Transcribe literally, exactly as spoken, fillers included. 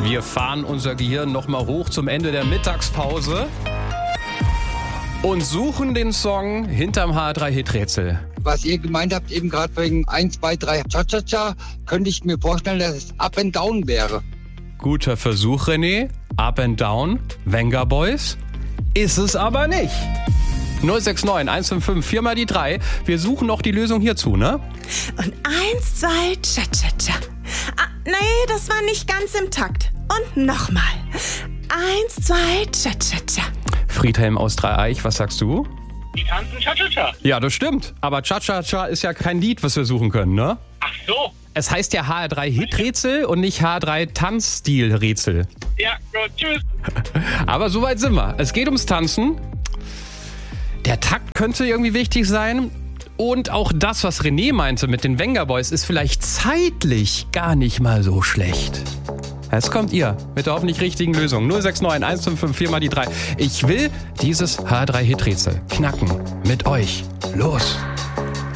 Wir fahren unser Gehirn nochmal hoch zum Ende der Mittagspause und suchen den Song hinterm H drei Hiträtsel. Was ihr gemeint habt, eben gerade wegen eins, zwei, drei Cha-Cha-Cha, könnte ich mir vorstellen, dass es Up and Down wäre. Guter Versuch, René. Up and Down, Venga Boys. Ist es aber nicht. null sechs neun eins fünf fünf vier mal die drei. Wir suchen noch die Lösung hierzu, ne? Und eins, zwei, Cha-Cha-Cha. Ah, nee, das war nicht ganz im Takt. Und nochmal. Eins, zwei, Cha-Cha-Cha. Friedhelm aus Dreieich, was sagst du? Die tanzen Cha-Cha-Cha. Ja, das stimmt. Aber Cha-Cha-Cha ist ja kein Lied, was wir suchen können, ne? Ach so. Es heißt ja H drei Hiträtsel und nicht H drei Tanzstilrätsel. Ja, gut, tschüss. Aber soweit sind wir. Es geht ums Tanzen. Der Takt könnte irgendwie wichtig sein. Und auch das, was René meinte mit den Venga Boys, ist vielleicht zeitlich gar nicht mal so schlecht. Jetzt kommt ihr mit der hoffentlich richtigen Lösung. null sechs neun eins fünf fünf vier mal die drei. Ich will dieses H drei Hiträtsel knacken mit euch. Los!